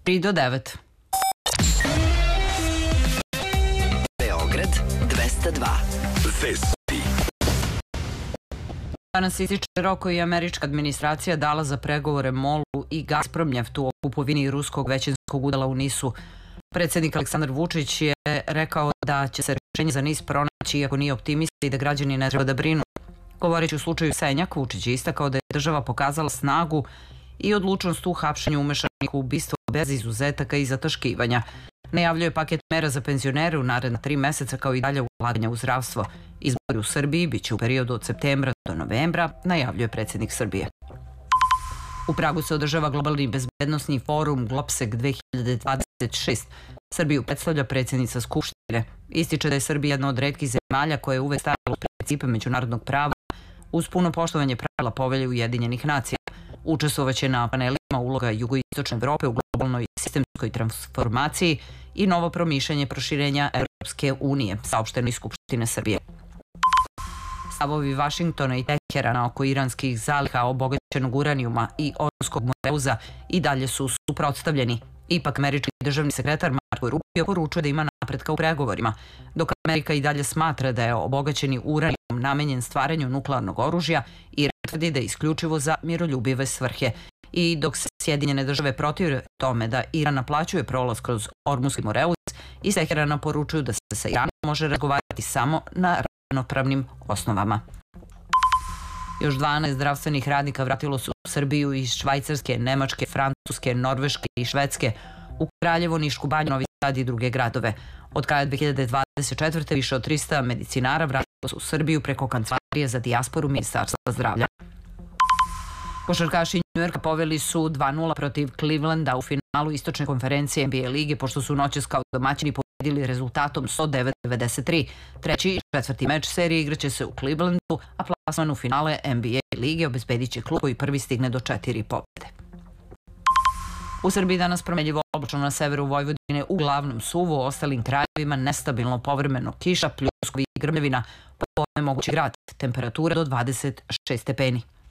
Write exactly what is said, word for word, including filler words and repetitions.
tri do devet. Beograd dvesta dva. Vesti. Danas ističe rok koji je američka administracija dala za pregovore MOL-u i Gazpromnjeftu o kupovini ruskog većinskog udela u NIS-u. Predsjednik Aleksandar Vučić je rekao da će se rješenje za NIS pronaći iako nije optimista i da građani ne treba da brinu. Govoreći u slučaju Senjak, Vučić je istakao da je država pokazala snagu i odlučnost u hapšenju umešanih u ubistvo bez izuzetaka i zataškivanja. Najavljuje paket mera za penzionere u naredna tri meseca kao i dalje ulaganja u zdravstvo. Izbori u Srbiji biće u periodu od septembra do novembra, najavljuje predsjednik Srbije. U Pragu se održava globalni bezbednosni forum Globsec dve hiljade dvadeset šest. Srbiju predstavlja predsjednica Skupštine. Ističe da je Srbija jedna od retkih zemalja koja je uvek stavila u principe međunarodnog prava uz puno poštovanje pravila Povelje Ujedinjenih nacija. Učestvovaće na panelima uloga jugoistočne Evrope u globalnoj sistemskoj transformaciji i novo promišljanje proširenja Evropske unije, saopšteno iz Skupštine Srbije. Stavovi Vašingtona i Teherana oko iranskih zaliha obogaćenog uranijuma i Ormuzskog moreuza i dalje su suprotstavljeni. Ipak američki državni sekretar Marko Rubio poručuje da ima napretka u pregovorima, dok Amerika i dalje smatra da je obogaćeni uranijum namenjen stvaranju nuklearnog oružja i tvrdi da je isključivo za miroljubive svrhe. I dok se Sjedinjene države protive tome da Iran naplaćuje prolaz kroz Ormuzski moreuz, iz Teherana poručuju da se sa Iranom može razgovarati samo na ravnopravnim osnovama. Još dvanaest zdravstvenih radnika vratilo se u Srbiju iz Švajcarske, Nemačke, Francuske, Norveške i Švedske u Kraljevo, Nišku banju, Novi Sad i druge gradove. Od kraja dve hiljade dvadeset četvrte više od trista medicinara vratilo se u Srbiju preko Kancelarije za dijasporu Ministarstva zdravlja. Košarkaši Njujorka poveli su dva nula protiv Clevelanda u finalu istočne konferencije N B A lige, pošto su noćas kao domaćini pobedili rezultatom sto devet devedeset tri. Treći i četvrti meč serije igraće se u Clevelandu, a plasman u finale N B A lige obezbedit će klub koji prvi stigne do četiri pobede. U Srbiji danas promenljivo oblačno, na severu Vojvodine uglavnom suvo, u ostalim krajevima nestabilno povremeno kiša, pljuskovi i grmljevina, popodne mogući grad, temperatura do dvadeset šest stepeni.